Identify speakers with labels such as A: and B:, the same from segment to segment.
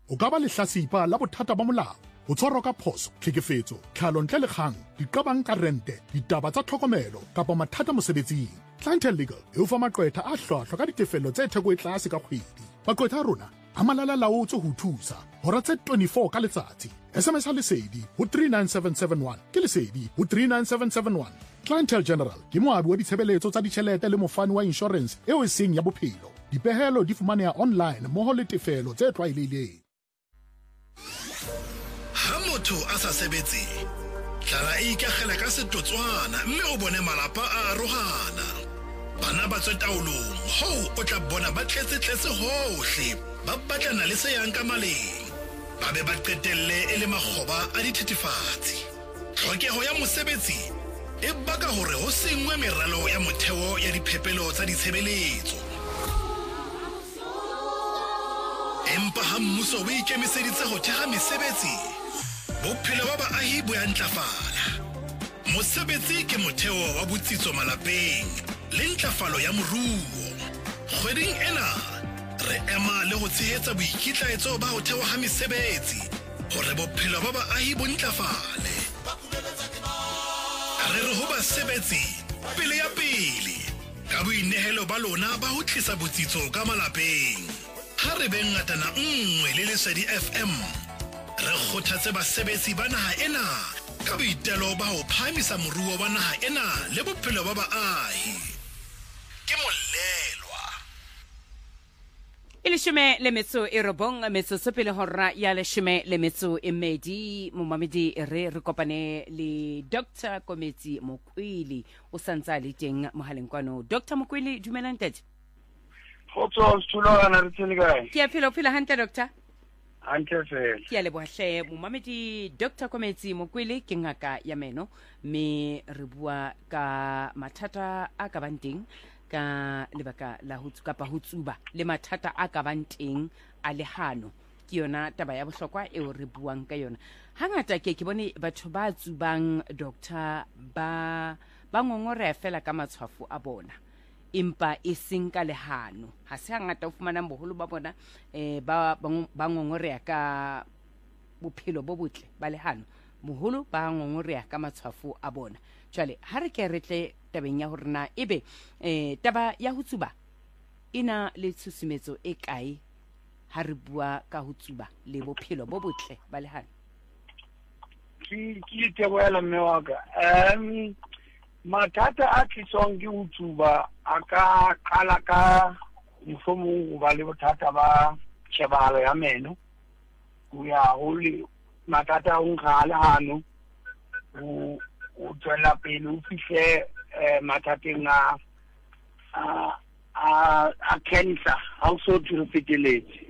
A: o ka ba lehlasipa la bothata ba molao, o tshwarwa ka phoso, tlhekefetso, tlhalo ntle le kgang, diqabang ka rente, ditaba tsa tlhokomelo kapa mathata mosebetsing. Clientele Legal e o fa maqwetha a hlwahlwa ka ditefello tse theko e tlase ka kgwedi. Maqwetha a rona a malala-laotswe ho thusa hora tse 24 ka letsatsi. SMS ha lesedi ho 39771 ke lesedi ho 39771. Clientele General ke moabi wa ditshebeletso tsa ditjhelete le mofani wa insurance eo e seng ya bophelo. Dipehelo di fumaneha online mmoho le tefelo tse tlwaelehileng.
B: Ha motho a sa sebetse, tlala e ikagela ka setotswana mme o bone malapa a arohana. Bana ba tswe taolong, ho o tla bona ba tletse hohle, ba batlana le se yang ka maleng. Ba be ba qetelle e le makgoba a dithethefatsi. Tlhokeho ya mosebetsi e baka hore ho sengwe meralo ya motheo ya diphepelo tsa ditshebeletso. Empa ha mmuso o ikemiseditse ho theha mesebetsi, bophelo ba baahi bo ya ntlafala. Mosebetsi ke motheo wa botsitso malapeng le ntlafalo ya moruo. Kgweding ena re ema le ho tshehetsa boikitlaetso ba ho thewa ha mesebetsi hore bophelo ba baahi bo ntlafale. Re re ho basebetsi pele ya pele ka boinehelo ba lona ba ho tlisa botsitso ka malapeng. Ha re beng ngatana nngwe le Lesedi FM, re kgothatse basebetsi ba naha ena ka boitelo ba ho phahamisa moruo wa naha ena le bophelo ba baahi. Ke molelwa
C: Ilishime le metso e robong metso sepele hora ya leshime le metso e medi momamedi re kopane le Dr. Kometse Mokwele o santsa le teng mohaleng kwano. Dr. Mokwele, dumelang tete.
D: Khotso Sula na re tsene kae?
C: Ke a phela hantle doctor.
D: Hantle fela.
C: Ke a lebohle momamedi Dr. Kometse Mokwele ke ngaka ya meno me re bua ka mathata a ka banteng ka lebaka la ho kapa ho tsuba le mathata a ka banteng a lehano ke yona taba ya bohlokwa eo re buang ka yona. Hangata ke bone batho ba tsubang doctor ba ngongore fela ka matshwafo a bona impa e seng ka lehano. Ha se hangata o fumana boholo ba bona ba ngongore ka bophelo bo botle ba lehano, moholo ba ngongore ka matshwafo a bona. Jwale ha re ke retle tabeng ya hore na ebe taba ya ho tsuba ina le tshusumetso e kae ha re bua ka ho tsuba le bophelo bo botle ba lehano?
D: Ke teboela mme wa ka. Mathata a tliswang ke ho tsuba a ka qala ka mohlomong ba le bothata ba tshebalo ya meno, ho ya ho le mathata a nkga lehano, o tswela pele o fihle mathateng a cancer ha o so di feteletse.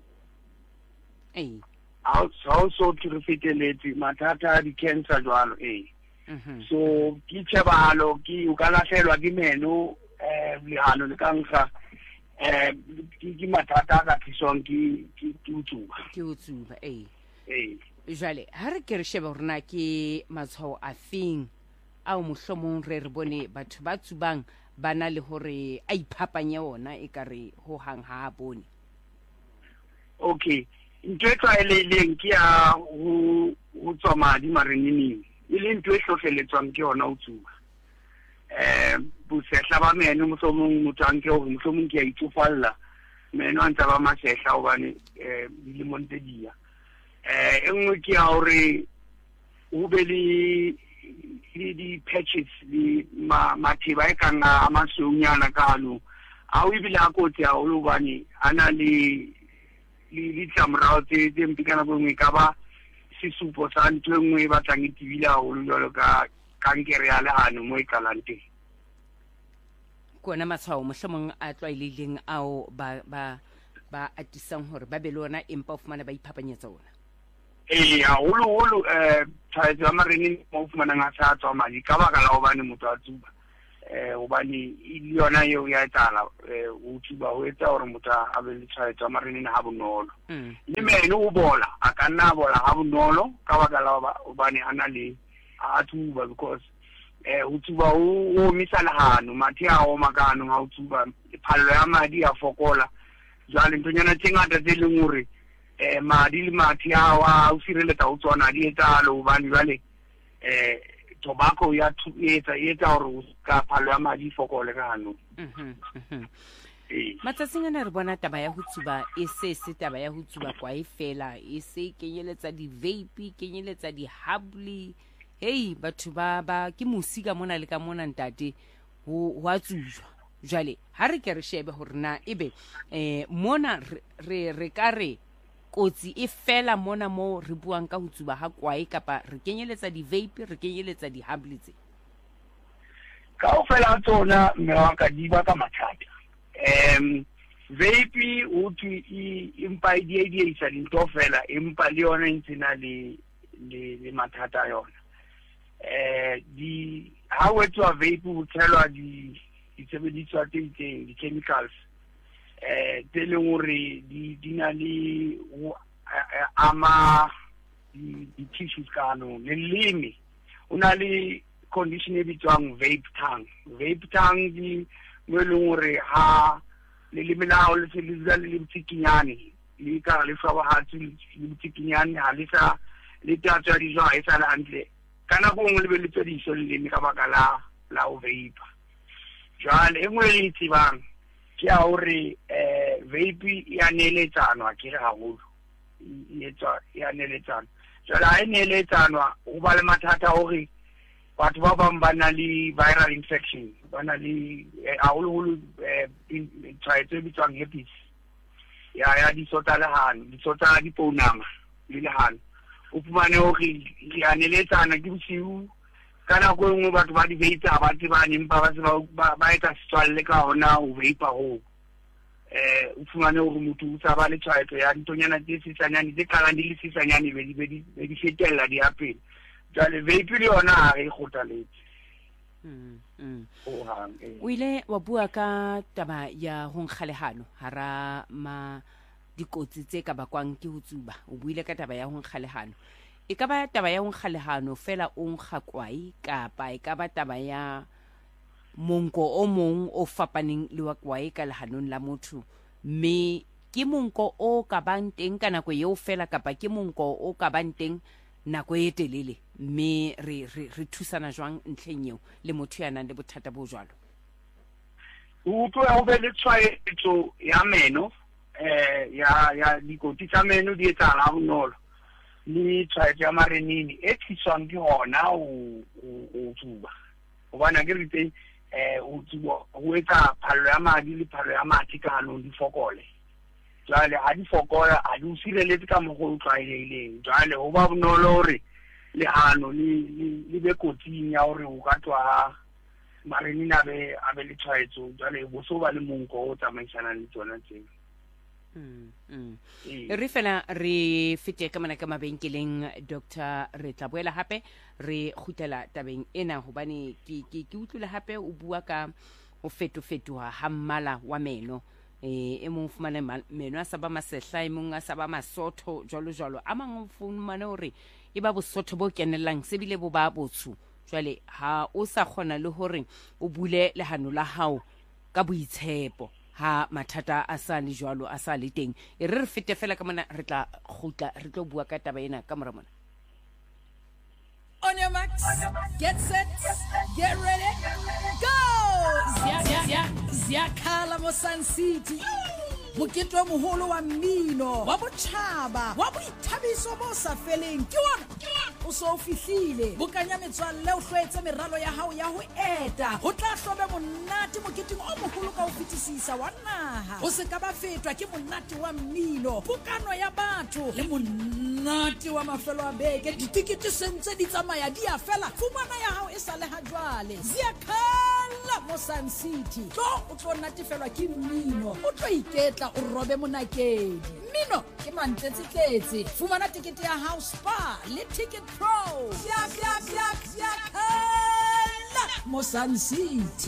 D: Ha o so di feteletse mathata di cancer jwalo so ke tshebalo ke o ka lahlehelwa ke meno lehano le ka nkga ke mathata a ka tliswang ke
C: utsuba jwale ha re ke re sheba rona ke matshwao a feng ao mohlomong re bone batho ba tsubang bana le hore a iphapanya ona e ka re ho hang ha bone.
D: Okay, ntwe tsaeleleng ke ya ho tswa madi mareneng e le ntwe hlohleletswang ke yona ho tsuba. Bosehla ba meno mohlomong motho a nke hore mohlomong ke ya itsofalla meno a ntse ba masehla hobane le montedia. Engwe ke ya hore o be le di-patches di mathiba e kang a masounyana ka hano a o ebile a kotsi haholo hobane a na le ditlamorao tse mpe ka nako engwe ka ba sesupo sa ntho engwe e batlang e tibile haholo jwalo ka kankere ya lehano mo e qalang teng.
C: Kona matshwao mohlomong a tlwaelehileng ao ba atisang hore ba be le ona empa o fumana ba iphapanyetsa ona?
D: Haholo tshwaetso ya mareneng mo fumanang a sa tswa madi ka baka la hobane motho a tsuba hobane le yona eo ya etsahala ho tsuba ho etsa hore motho a be le tshwaetso ya mareneng ha bonolo. Le meno o bola a ka nna bola ha bonolo ka baka la hobane a na le a tsuba because ho tsuba ho omisa lehano, mathe a oma ka hanong ha o tsuba, phallo ya madi a fokola. Jwale ntonyana tse ngata tse leng hore madi le mathi a o sireletsa o tsona di etsalo hobane jwale tobacco ya etsa hore o ka phalo ya madi fokole ka hanong.
C: Matsatsing ana re bona taba ya ho tsuba se taba ya ho tsuba kwa e fela e se kenyeletsa di vape kenyeletsa di habli batho ba ke musika mona le ka mona ntate ho a tsujwa jwale ha re ke re shebe hore na ebe mona re ka re kotsi e fela mona mo re buang ka ho tsuba ha kwae kapa re kenyeletsa di vape re kenyeletsa di habli tse
D: ka o fela tsona mme wa ka di ba ka mathata. Vape uthi impa di isa dinto fela impa le yona intsina le mathata yona. Di ha we to vape o tshelwa di sebediswa teng di chemicals teleng hore di na le ama di tissues kano le limi una le condition e bitswang vape tongue di weleng hore ha le limelao le se le tsikinyane le ka le fa ha tsi le tsikinyane ha le sa le tatsa di jo ha sa hantle kana go ngwe le be le tsediso le ka baka la o vape jwale engwe le tsibang ke a hore vape ya neletsanwa ke haholo ya neletsanwa jwale ha neletsanwa o ba le mathata hore batho ba bang ba na le viral infection ba na le haholo tshwaetso e bitswang herpes ya di sota di pounama le lehano o fumane hore re aneletsana ke bosiu ka nako e nngwe batho ba di veita ba tsebane empa ba etsa setswalle ka hona o veipa ho o fumane hore motho o sa ba le tshwaetso ya ntonyana tse sisanyane tse qalang di le sisanyane be di fetella di apele jale vape le yona ha re kgothaletse.
C: O ile wa bua ka taba ya ho nkgalehano hara dikotsi tse ka bakwang ke ho tsuba o buile ka taba ya ho nkgalehano e ka ba taba ya ho nkgalehano fela o nkga kwai kapa e ka ba taba ya monko o mong o fapaneng le wa kwai ka lehanong la motho mme ke monko o ka bang teng ka nako eo fela kapa ke monko o ka bang teng nako e telele mme re thusana jwang ntlheng eo le motho ya nang le bothata bo jwalo
D: o be le tshwaetso ya meno ya dikoti tsa meno di etsala bonolo le tshwaetso ya marenini e tliswang ke hona o tsuba hobane ke rite o tsuba o etsa phalo ya madi le phalo ya mathi ka hanong di fokole jwale ha di fokola ha di sireletse ka mogolo tlaileng jwale ho ba bonolo hore le hano le be kotsing ya hore o ka tswa marenini a be le tshwaetso jwale bo so ba le monko o tsamaisana le tsona tseo.
C: Re fela re fete ka mana ka mabenkeleng Dr. re tla boela hape re khutela tabeng ena hobane ke utlwile hape o bua ka o fetofetoha ha mmala wa meno e mong fumane meno a sa ba masehla e mong a sa ba masotho jwalo a mang fumane hore e ba bosotho bo kenelang se bile bo ba botsho jwale ha o sa khona le hore o bule lehano la hao ka boitshepo ha mathata a sa le jwalo a sa le teng e re fete fela ka mona re tla khutla re tlo bua ka taba ena ka mora mona.
E: On your marks, get set, get ready, go! Ziyakhala mo Sun City. Mokete wa moholo wa mmino wa botjhaba wa boithabiso bo sa feleng ke wona o so fihlile bokanya metswalle o hlwetse meralo ya hao ya ho eta ho tla hlobe monate moketeng o moholo ka ho fetisisa wa naha o se ka ba fetwa ke monate wa mmino bokano ya batho le monate wa mafelo a beke ditikete sentse di tsamaya di a fela fumana ya hao e sa le ha jwale Ziyakhala mo Sun City o tlo natefelwa ke mmino o tlo iketla o robe monakedi mmino ke mantletsetletse fumana tikete ya House Spa le Ticket Pro Ziyakhala mo Sun City.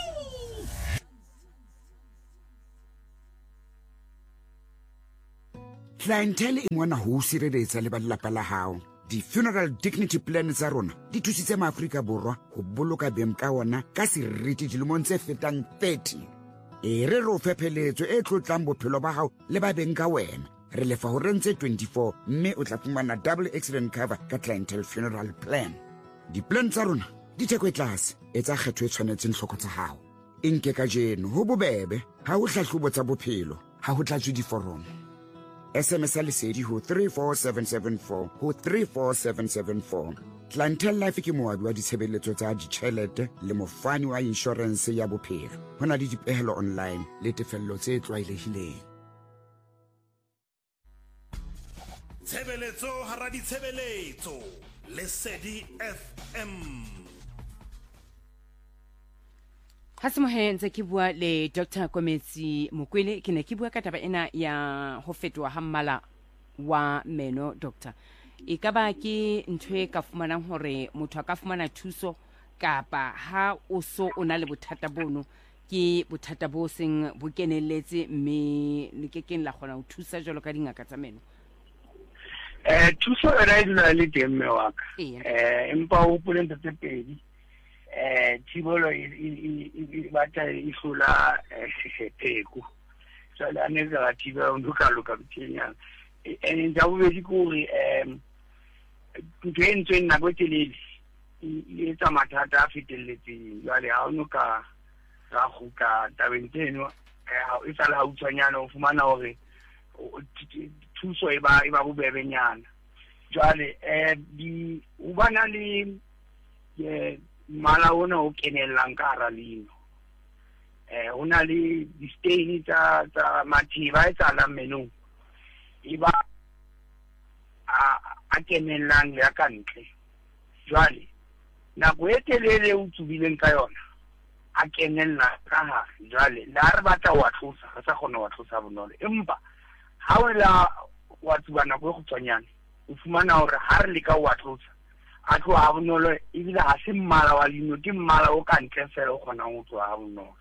F: Clientele e ngwana ho sireletsa le ba lelapa la hao. Di-funeral dignity plan tsa rona di thusitse maAfrika Borwa ho boloka beng ka ona ka seriti dilemong tse fetang 30. E re ro fepheletso e tlotlang bophelo ba hao le ba beng ka wena. re lefa ho rentse 24 mme o tla fumana double accident cover ka clientele funeral plan. Diplan tsa rona di theko e tlase, etsa kgetho e tshwanetseng hloko tsa hao. Inke ka jeno ho bobebe, ha ho hlahlobo tsa bophelo, ha ho tlatswe diforomo. SMS lesedi ho 34774 ho 34774. Clientele Life ke moabi wa ditshebeletso tsa ditjhelete le mofani wa insurance ya bophelo. Ho na le dipehelo online le tefello tse tlwaelehileng.
B: Tshebeletso hara ditshebeletso Lesedi FM.
C: Ha se mohenze ke bua le Dr. Kometsi Mokwele, ke ne ke bua ka taba ena ya ho fetoha ha mmala wa meno. Doctor, e ka ba ke ntho e ka fumanang hore motho a ka fumana thuso, kapa ha o so o na le bothata bono ke bothata bo seng bo kenelletse mme le ke la kgona ho thusa jalo ka dingaka tsa meno?
D: Thuso e ra dina le teng me wa ka. Empa o puleng tse pedi. Tibolo i batla ihlola sepheko. So la neza tiba unduka loka bitsenya. Nja bobedi ko re ntwe nna go telele e tsa mathata a fetelletseng. Jwale ha o no ka go ka tabenteno e sala ha utswanyana o fumana hore thuso e ba bobebenyana. Jwale di o bana le mala ona o kenellang ka hara leno. Ho na le di-stain tsa mathiba e tsalang menong. E ba a kenellang le ka ntle. Jwale nako e telele o tsubileng ka yona a kenella ka hare. Jwale la re batla wa tlosa, re sa kgona wa tlosa bonolo. Empa ha o la wa tsuba nako e kgutshwanyane, o fumana hore ha re le ka wa tlosa a tlo ha bonolo, ebile ha se mmala wa leno, ke mmala o ka ntle fela o kgona ho tswa ha bonolo.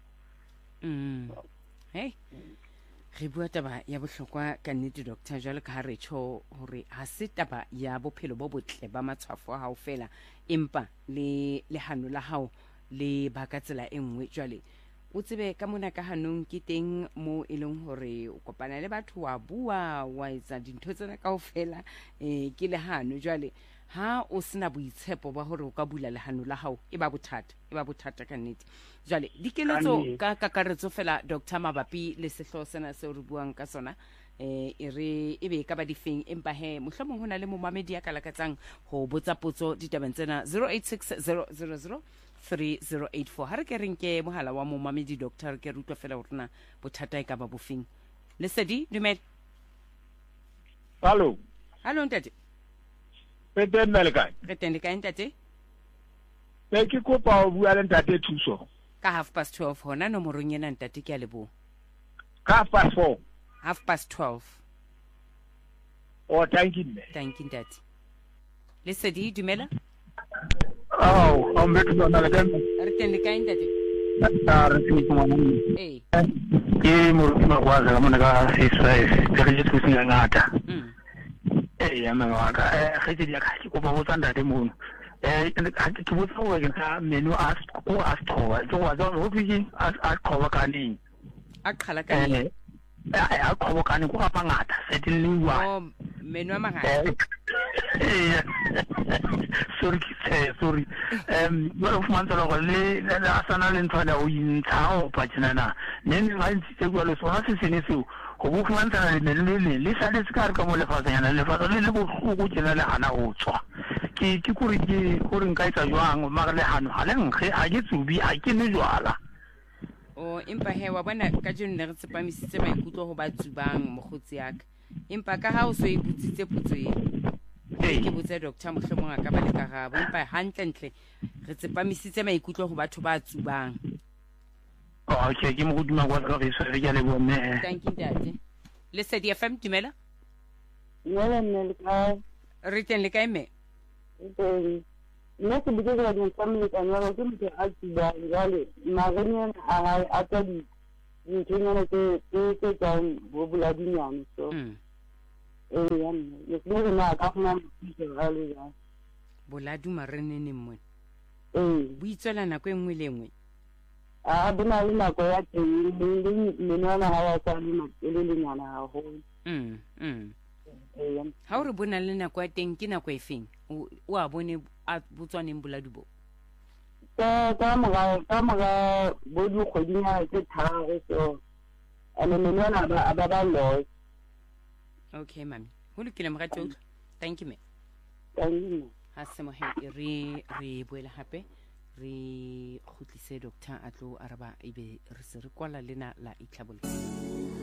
C: Hey, re bua taba ya bohlokwa ka nnete Doctor, jwale ka ha re tjho hore ha se taba ya bophelo bo botle ba matshwafo a hao fela, empa le lehano la hao le baka tsela e nngwe. Jwale o tsebe ka mona ka hanong ke teng mo e leng hore o kopana le batho wa bua wa etsa dintho tsena kaofela ke lehano. Jwale ha o sena boitshepo ba hore o ka bula lehano la hao e ba bothata ka nnete. Jwale dikeletso ka kakaretso fela Dr. mabapi le sehlo sena se re buang ka sona e re ebe ka ba difeng, empa he mohlomong hona le momamedi ya kalakatsang ho botsa potso ditabeng tsena 086000 3084. Ha re ke renke mohala wa momamedi Doctor, ke rutwa fela hore bothata e ka ba bofeng. Lesedi dumela.
G: Hallo
C: ntate.
G: Pete Melka.
C: Re teng le kae ntate?
G: Ke kopa o bua le ntate thuso.
C: Ka 12:30 hona nomorong ena ntate, ke a lebo.
G: Ka 4:30.
C: 12:30.
G: Oh, thank you
C: ntate. Lesedi dumela.
G: Oh, mbeto na le kan.
C: Re teng le kae ntate?
G: Re teng mo mo. Ke mo wa ga mo ga siswa ke re thusi ngata. Ya mama ka ge di ka ke kopa botsa ntate mo. Ke botsa ho ke ka menu a thoba jo wa ho bigi a qoba ka ni
C: a qhala ka ni
G: a qoba ka ni ko ga mangata se di liwa
C: menu a mangata.
G: Sorry wa fu man tsalo le asana le ntsana o yintsa o patsinana ne ne ga ntse go le sona se sene se go bu fu man tsana le sa le ska re ka mo le fa tsana le fa le bo go tsena le hana o tswa ke kuri nka etsa jwang ma le hano ha le nkge a ke tsubi a ke ne jwala
C: o empa he wa bona ka jeno ne re tsepamisitse maikutlo go ba tsubang mogotsi yaka, empa ka ha o so e butsitse potso e ke botse Doctor mohlomong a ka ba le karabo, empa hantle re tsepamisitse maikutlo go batho ba tsubang.
G: Okay, ke mo godima kwa re se re ya le bone.
C: Thank you ntate. Lesedi FM dumela.
H: Le ka
C: re teng le kae me?
H: Nna ke bile ga di family ka nna ke motho a tsubang jale maganya a tsa di ntshwana ke tsang bo bula dinyane so ya nne ke le na ka funa motho a le ya
C: boladu marenene mmone bo itswela nako e nngwe le nngwe
H: a bona le nako ya teng le nna ha ya tsa le le nyana ha ho
C: ha o re bona le nako ya teng ke nako e feng o a bone a botswaneng boladu bo
H: ka mora bo dikgwedinyana tse tharo so ane menwana ba lost.
C: Okay mami ho lokile morati thank you me ha se mohe re boela hape re khutlise doctor a tlo araba ibe re se re kwala lena la itlhabollo